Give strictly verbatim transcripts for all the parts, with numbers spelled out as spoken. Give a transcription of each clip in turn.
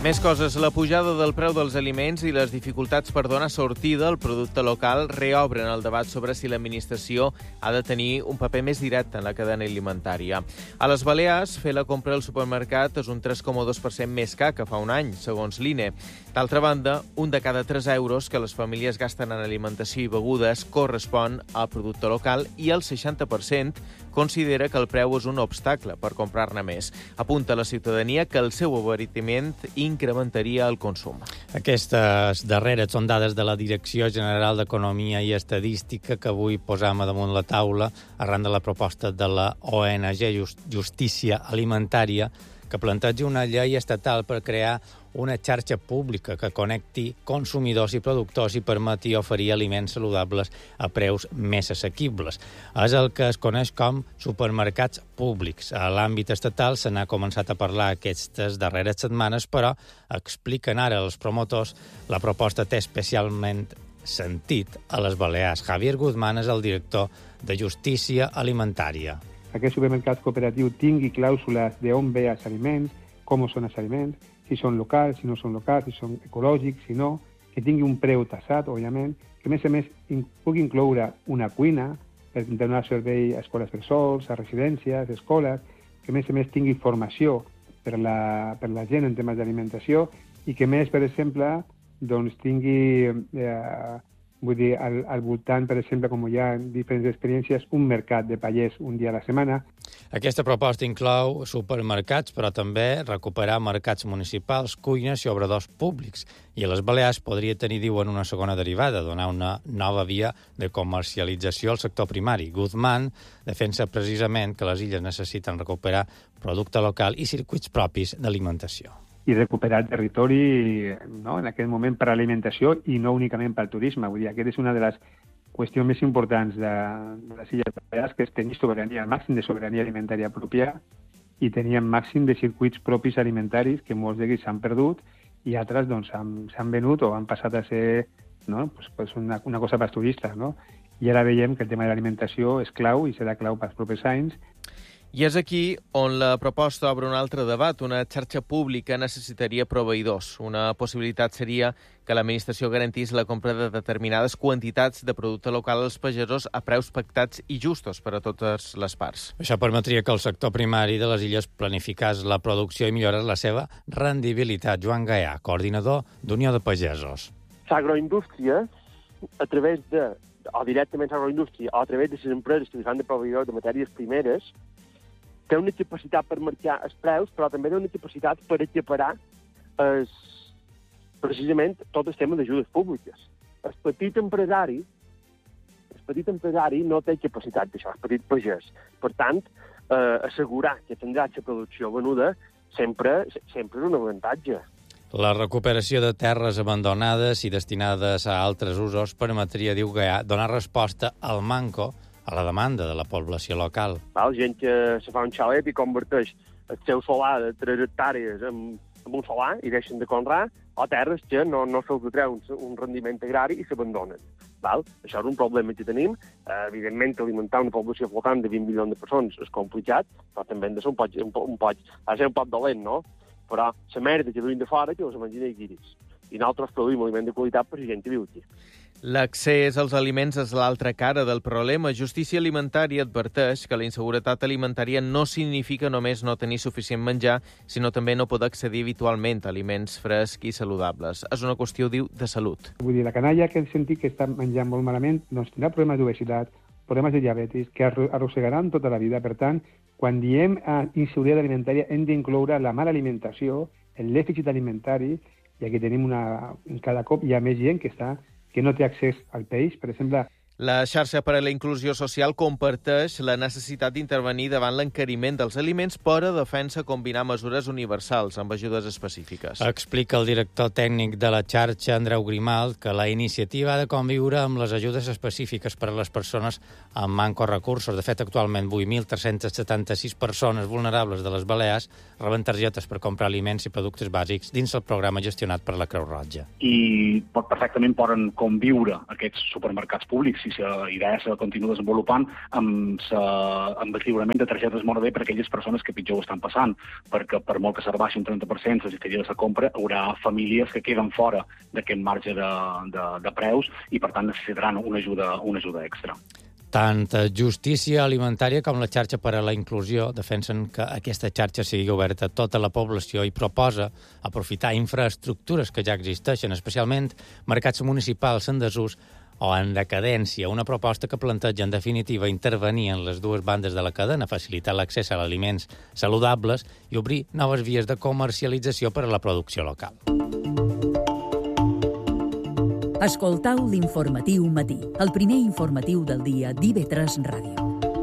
Més coses. La pujada del preu dels aliments i les dificultats per donar sortida al producte local reobren el debat sobre si l'administració ha de tenir un paper més directe en la cadena alimentària. A les Balears, fer la compra al supermercat és un tres coma dos per cent més car que fa un any, segons l'I N E. D'altra banda, un de cada tres euros que les famílies gasten en alimentació i begudes correspon al producte local i el seixanta per cent considera que el preu és un obstacle per comprar-ne més. Apunta a la ciutadania que el seu abaratiment incrementaria el consum. Aquestes darreres són dades de la Direcció General d'Economia i Estadística que avui posam a damunt la taula arran de la proposta de la O N G Justícia Alimentària, que planteja una llei estatal per crear una xarxa pública que connecti consumidors i productors i permeti oferir aliments saludables a preus més assequibles. És el que es coneix com supermercats públics. A l'àmbit estatal se n'ha començat a parlar aquestes darreres setmanes, però expliquen ara els promotors la proposta té especialment sentit a les Balears. Javier Guzmán és el director de Justícia Alimentària. Aquest supermercat cooperatiu tingui clàusules d'on ve els aliments, com són els aliments, si són locals, si no són locals, si són ecològics, si no, que tingui un preu tassat, òbviament, que a més a més pugui incloure una cuina per donar servei a escoles bressols, a residències, a escoles, que a més a més tingui formació per la, per la gent en temes d'alimentació i que a més, per exemple, doncs tingui eh, vull dir, al, al voltant, per exemple, com hi ha diferents experiències, un mercat de pallers un dia a la setmana. Aquesta proposta inclou supermercats, però també recuperar mercats municipals, cuines i obradors públics. I a les Balears podria tenir, diuen, una segona derivada, donar una nova via de comercialització al sector primari. Guzmán defensa precisament que les illes necessiten recuperar producte local i circuits propis d'alimentació. I recuperar territori, no?, en aquest moment per a l'alimentació i no únicament per al turisme. Vull dir, aquesta és una de les qüestions més importants de, de les Illes Balears, que és tenir sobirania, el màxim de sobirania alimentària pròpia i tenir el màxim de circuits propis alimentaris que molts d'ells s'han perdut i altres doncs s'han venut o han passat a ser, no?, pues, pues una, una cosa per als turistes, no? I ara veiem que el tema de l'alimentació és clau i serà clau pels propers anys. I és aquí on la proposta obre un altre debat. Una xarxa pública necessitaria proveïdors. Una possibilitat seria que l'administració garantís la compra de determinades quantitats de producte local als pagesos a preus pactats i justos per a totes les parts. Això permetria que el sector primari de les illes planificés la producció i millorés la seva rendibilitat. Joan Gaià, coordinador d'Unió de Pagesos. L'agroindústria, a través de, o directament l'agroindústria, o a través de les empreses que fan de proveïdors de matèries primeres, té una capacitat per marcar els preus, però també té una capacitat per equiparar es, precisament tot el tema d'ajudes públiques. El petit empresari, el petit empresari no té capacitat d'això, el petit pagès. Per tant, eh, assegurar que tindrà la producció venuda sempre, sempre és un avantatge. La recuperació de terres abandonades i destinades a altres usos permetria, diu Gaià, donar resposta al manco a la demanda de la població local. Val? Gent que se fa un xalet i converteix el seu solar de tres hectàrees en, en un solar i deixen de conrear, o terres que no, no se'ls treu un, un rendiment agrari i s'abandonen. Val? Això és un problema que tenim. Eh, evidentment, alimentar una població flotant de vint milions de persones és complicat, però també hem de ser un poc, un, un poc, ha de ser un poc dolent, no? Però la merda que duim de fora, que us imagina i guiris. I nosaltres produïm aliment de qualitat per la gent que viu aquí. L'accés als aliments és l'altra cara del problema. Justícia Alimentària adverteix que la inseguretat alimentària no significa només no tenir suficient menjar, sinó també no poder accedir habitualment a aliments frescs i saludables. És una qüestió, diu, de salut. Vull dir, la canalla que hem sentit que està menjant molt malament doncs tindrà problemes d'obesitat, problemes de diabetis, que arrossegaran tota la vida. Per tant, quan diem a inseguretat alimentària hem d'incloure la mala alimentació, el dèficit alimentari, i aquí tenim una... cada cop hi ha més gent que està que no té accés al peix, per exemple. La xarxa per a la inclusió social comparteix la necessitat d'intervenir davant l'encariment dels aliments, però defensa combinar mesures universals amb ajudes específiques. Explica el director tècnic de la xarxa, Andreu Grimalt, que la iniciativa ha de conviure amb les ajudes específiques per a les persones amb mancos recursos. De fet, actualment, vuit mil tres-cents setanta-sis persones vulnerables de les Balears reben targetes per comprar aliments i productes bàsics dins el programa gestionat per la Creu Roja. I perfectament poden conviure aquests supermercats públics si la idea se continua desenvolupant amb, sa, amb el lliurament de targetes Moneder per a aquelles persones que pitjor ho estan passant, perquè per molt que s'arbaixi un trenta per cent la cistella de la compra, hi haurà famílies que queden fora d'aquest marge de, de, de preus i, per tant, necessitaran una ajuda, una ajuda extra. Tant Justícia Alimentària com la xarxa per a la inclusió defensen que aquesta xarxa sigui oberta a tota la població i proposa aprofitar infraestructures que ja existeixen, especialment mercats municipals en desús o en decadència, una proposta que planteja, en definitiva, intervenir en les dues bandes de la cadena, facilitar l'accés a aliments saludables i obrir noves vies de comercialització per a la producció local. Escoltau l'Informatiu Matí, el primer informatiu del dia d'I V tres Ràdio.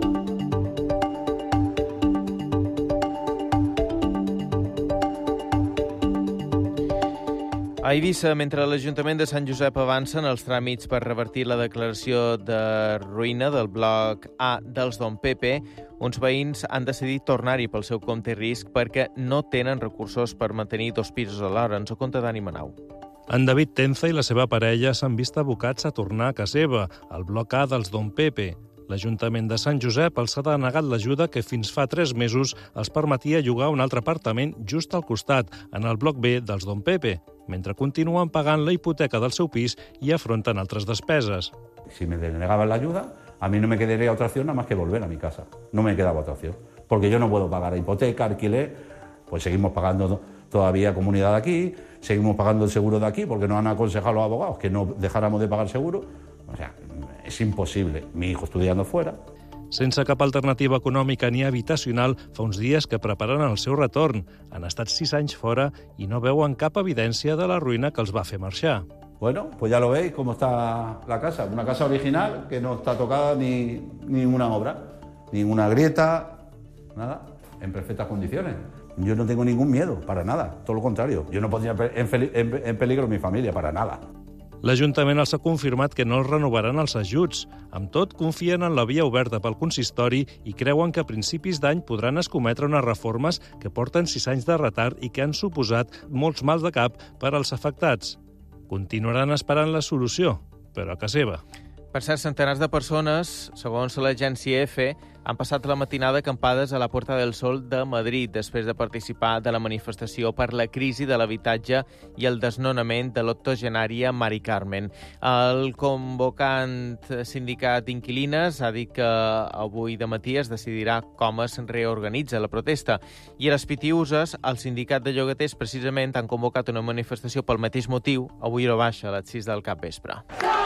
A Eivissa, mentre l'Ajuntament de Sant Josep avança en els tràmits per revertir la declaració de ruïna del bloc A dels Don Pepe, uns veïns han decidit tornar-hi pel seu compte i risc perquè no tenen recursos per mantenir dos pisos alhora. Ens ho conta Dani Manau. En David Tenza i la seva parella s'han vist abocats a tornar a casa seva, al bloc A dels Don Pepe. L'Ajuntament de Sant Josep els ha denegat l'ajuda que fins fa tres mesos els permetia llogar un altre apartament just al costat, en el bloc B dels Don Pepe, mentre continuen pagant la hipoteca del seu pis i afronten altres despeses. Si me denegaban la ayuda, a mí no me quedaría otra opción nada más que volver a mi casa. No me quedaba otra opción, porque yo no puedo pagar hipoteca, alquiler, pues seguimos pagando todavía comunidad aquí, seguimos pagando el seguro de aquí, porque nos han aconsejado los abogados que no dejáramos de pagar seguro. O sea, és impossible. Mi hijo estudiando fuera. Sense cap alternativa econòmica ni habitacional, fa uns dies que preparen el seu retorn. Han estat sis anys fora i no veuen cap evidència de la ruïna que els va fer marxar. Bueno, pues ya lo veis cómo está la casa. Una casa original que no está tocada ni, ni una obra, ni una grieta, nada, en perfectas condiciones. Yo no tengo ningún miedo, para nada, todo lo contrario. Yo no pondría en, en, en peligro mi familia, para nada. L'Ajuntament els ha confirmat que no els renovaran els ajuts. Amb tot, confien en la via oberta pel consistori i creuen que a principis d'any podran escometre unes reformes que porten sis anys de retard i que han suposat molts mals de cap per als afectats. Continuaran esperant la solució, però a casa seva. Per cert, centenars de persones, segons l'agència EFE, han passat la matinada acampades a la Puerta del Sol de Madrid després de participar de la manifestació per la crisi de l'habitatge i el desnonament de l'octogenària Mari Carmen. El convocant sindicat Inquilines ha dit que avui de matí es decidirà com es reorganitza la protesta. I a les Pitiuses, el sindicat de llogaters precisament han convocat una manifestació pel mateix motiu, avui a la baixa, a les sis del capvespre.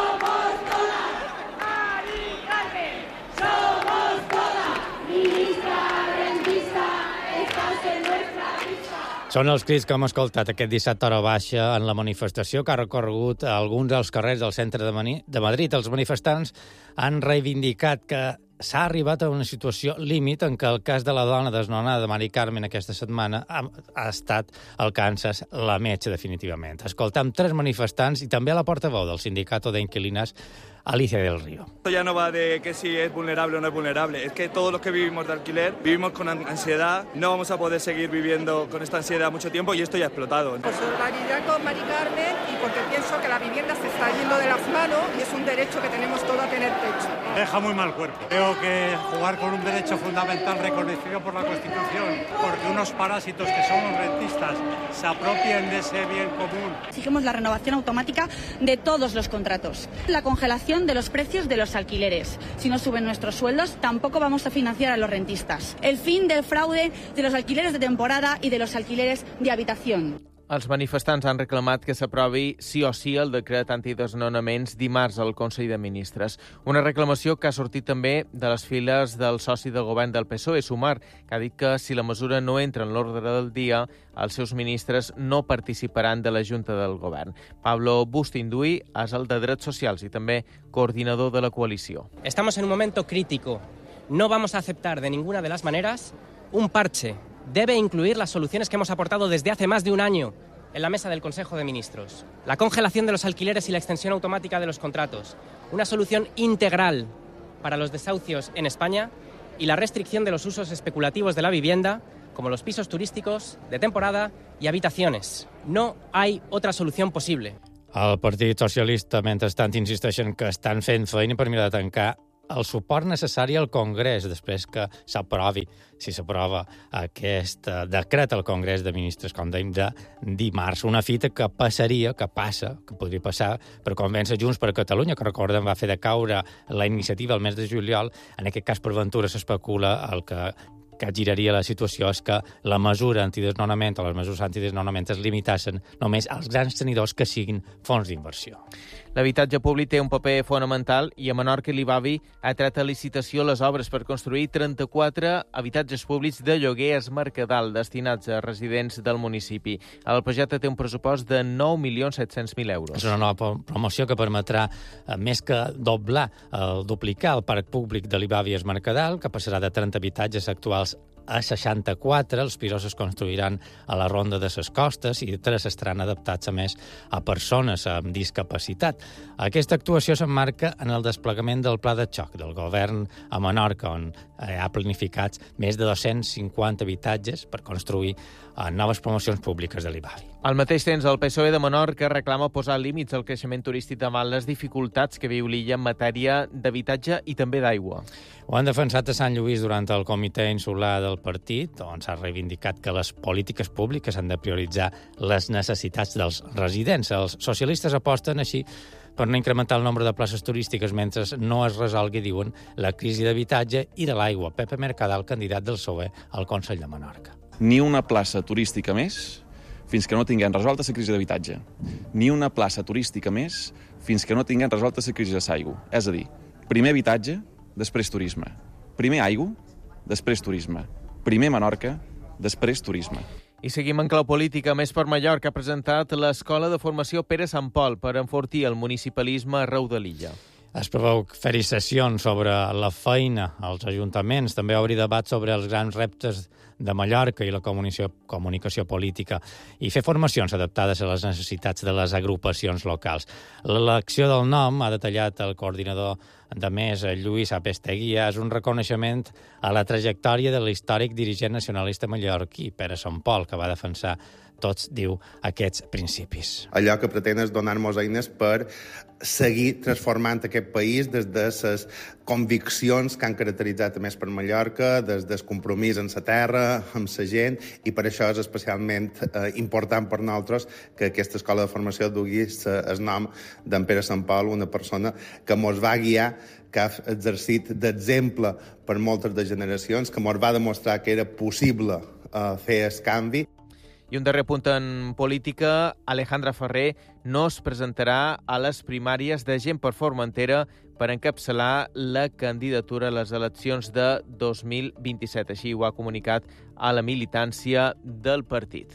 Són els crits que hem escoltat aquest dissabte a hora baixa en la manifestació que ha recorregut a alguns dels carrers del centre de, Mani- de Madrid. Els manifestants han reivindicat que s'ha arribat a una situació límit en què el cas de la dona desnonada de Mari Carmen aquesta setmana ha, ha estat al Kansas la metge definitivament. Escoltam tres manifestants i també a la portaveu del sindicato de Inquilinas, Alicia del Río. Esto ya no va de que si es vulnerable o no es vulnerable, es que todos los que vivimos de alquiler vivimos con ansiedad, no vamos a poder seguir viviendo con esta ansiedad mucho tiempo y esto ya ha explotado. Por solidaridad con Mari Carmen y porque pienso que la vivienda se está yendo de las manos y es un derecho que tenemos todos a tener techo. Deja muy mal cuerpo. Creo que jugar con un derecho fundamental reconocido por la Constitución, porque unos parásitos que son los rentistas se apropien de ese bien común. Exigimos la renovación automática de todos los contratos, la congelación de los precios de los alquileres. Si no suben nuestros sueldos, tampoco vamos a financiar a los rentistas. El fin del fraude de los alquileres de temporada y de los alquileres de habitación. Els manifestants han reclamat que s'aprovi sí o sí el decret antidesnonaments dimarts al Consell de Ministres. Una reclamació que ha sortit també de les files del soci de govern del P S O E, Sumar, que ha dit que si la mesura no entra en l'ordre del dia, els seus ministres no participaran de la Junta del Govern. Pablo Bustinduy és el de Drets Socials i també coordinador de la coalició. Estamos en un momento crítico. No vamos a aceptar de ninguna de las maneras un parche. Debe incluir las soluciones que hemos aportado desde hace más de un año en la mesa del Consejo de Ministros. La congelación de los alquileres y la extensión automática de los contratos. Una solución integral para los desahucios en España y la restricción de los usos especulativos de la vivienda, como los pisos turísticos, de temporada y habitaciones. No hay otra solución posible. El Partit Socialista, mentrestant, insisteixen que estan fent feina per mirar de tancar el suport necessari al Congrés després que s'aprovi, si s'aprova aquest decret al Congrés de Ministres, com dèiem, de dimarts. Una fita que passaria, que passa, que podria passar per convèncer Junts per Catalunya, que recordem va fer de caure la iniciativa el mes de juliol. En aquest cas, per ventura, s'especula el que que giraria la situació és que la mesura antidesnonament o les mesures antidesnonament es limitassen només als grans tenidors que siguin fons d'inversió. L'habitatge públic té un paper fonamental i a Menorca l'Ibavi ha tret a licitació les obres per construir trenta-quatre habitatges públics de lloguer a Es Mercadal destinats a residents del municipi. El projecte té un pressupost de nou milions set-cents mil euros. És una nova promoció que permetrà eh, més que doblar, eh, duplicar el parc públic de l'Ibavi Es Mercadal, que passarà de trenta habitatges actuals a seixanta-quatre. Els pisos es construiran a la Ronda de les Costes i tres estaran adaptats, a més, a persones amb discapacitat. Aquesta actuació s'emmarca en el desplegament del pla de xoc del govern a Menorca, on eh, ha planificats més de dos-cents cinquanta habitatges per construir eh, noves promocions públiques de l'Ibavi. Al mateix temps, el P S O E de Menorca reclama posar límits al creixement turístic davant les dificultats que viu l'illa en matèria d'habitatge i també d'aigua. Ho han defensat a Sant Lluís durant el comitè insular del partit, on s'ha reivindicat que les polítiques públiques han de prioritzar les necessitats dels residents. Els socialistes aposten així per no incrementar el nombre de places turístiques mentre no es resolgui, diuen, la crisi d'habitatge i de l'aigua. Pepe Mercadal, candidat del P S O E al Consell de Menorca. Ni una plaça turística més fins que no tinguem resolta la crisi d'habitatge. Ni una plaça turística més fins que no tinguem resolta la crisi de l'aigua. És a dir, primer habitatge, després turisme. Primer aigua, després turisme. Primer Menorca, després turisme. I seguim en clau política. Més per Mallorca ha presentat l'Escola de Formació Pere Sant Pol per enfortir el municipalisme arreu de l'illa. Es preveu fer-hi sessions sobre la feina als ajuntaments, també obrir debat sobre els grans reptes de Mallorca i la comunicació, comunicació política i fer formacions adaptades a les necessitats de les agrupacions locals. L'elecció del nom, ha detallat el coordinador de Més, Lluís Apesteguia, és un reconeixement a la trajectòria de l'històric dirigent nacionalista mallorquí, Pere Sant Pol, que va defensar tots, diu, aquests principis. Allò que pretén és donar-nos eines per seguir transformant aquest país des de les conviccions que han caracteritzat a Més per Mallorca, des del compromís en la terra, amb la gent, i per això és especialment eh, important per nosaltres que aquesta escola de formació dugui el nom d'en Pere Sant Pol, una persona que mos va guiar, que ha exercit d'exemple per moltes de generacions, que mos va demostrar que era possible eh, fer el canvi. I un darrer punt en política, Alejandra Ferrer no es presentarà a les primàries de Gent per Formentera per encapçalar la candidatura a les eleccions de dos mil vint-i-set. Així ho ha comunicat a la militància del partit.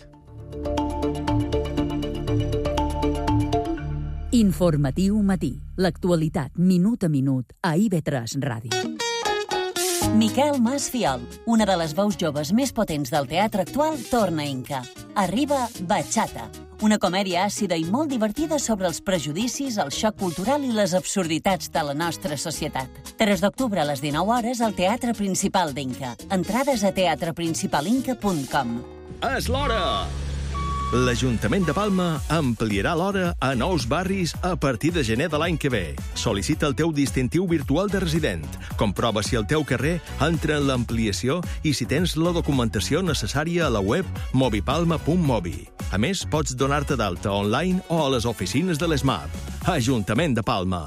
Informatiu Matí. L'actualitat minut a minut a I V tres Ràdio. Miquel Mas Fiol, una de les veus joves més potents del teatre actual, torna a Inca. Arriba Bachata, una comèdia àcida i molt divertida sobre els prejudicis, el xoc cultural i les absurditats de la nostra societat. tres d'octubre a les dinou hores al Teatre Principal d'Inca. Entrades a teatre principal inca punt com. És l'hora! L'Ajuntament de Palma ampliarà l'hora a nous barris a partir de gener de l'any que ve. Sol·licita el teu distintiu virtual de resident. Comprova si el teu carrer entra en l'ampliació i si tens la documentació necessària a la web mobipalma punt mobi. A més, pots donar-te d'alta online o a les oficines de l'ESMAP. Ajuntament de Palma.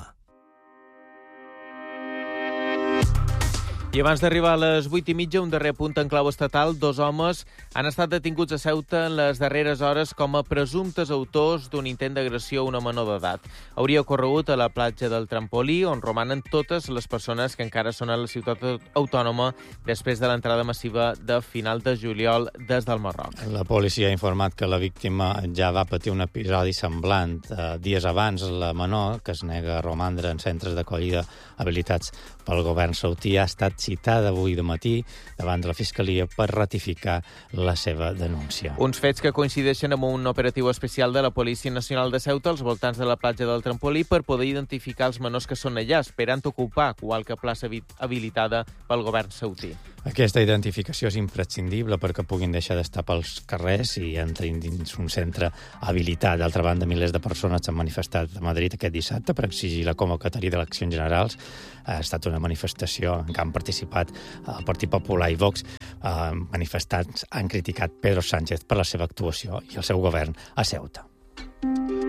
I abans d'arribar a les vuit i mitja, un darrer punt en clau estatal. Dos homes han estat detinguts a Ceuta en les darreres hores com a presumptes autors d'un intent d'agressió a una menor d'edat. Hauria ocorregut a la platja del Trampolí, on romanen totes les persones que encara són a la ciutat autònoma després de l'entrada massiva de final de juliol des del Marroc. La policia ha informat que la víctima ja va patir un episodi semblant. Eh, dies abans, la menor, que es nega a romandre en centres d'acollida habilitats pel govern sautí, ha estat citada avui de matí davant de la Fiscalia per ratificar la seva denúncia. Uns fets que coincideixen amb un operatiu especial de la Policia Nacional de Ceuta als voltants de la platja del Trampolí per poder identificar els menors que són allà, esperant ocupar qualque plaça habilitada pel govern ceutí. Aquesta identificació és imprescindible perquè puguin deixar d'estar pels carrers i entrin dins un centre habilitat. D'altra banda, milers de persones s'han manifestat a Madrid aquest dissabte per exigir la convocatòria d'eleccions generals. Ha estat una manifestació en què han participat el Partit Popular i Vox. Manifestants han criticat Pedro Sánchez per la seva actuació i el seu govern a Ceuta.